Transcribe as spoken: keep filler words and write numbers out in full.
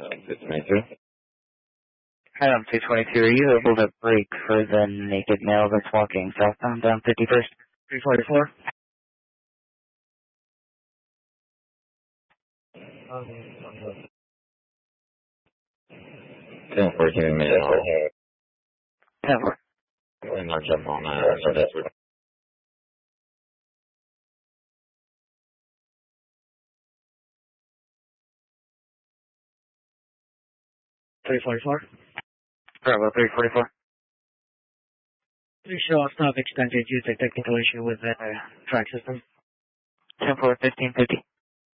two twenty-two. Adam two twenty-two, are you able to brake for the naked male that's walking southbound down fifty-first? three forty-four. ten fourteen minute off. ten four. And I'll jump on that. So that's what. three forty-four. Bravo, three forty-four. Please show off stop extended due to technical issue with the uh, track system. ten four, fifteen fifty.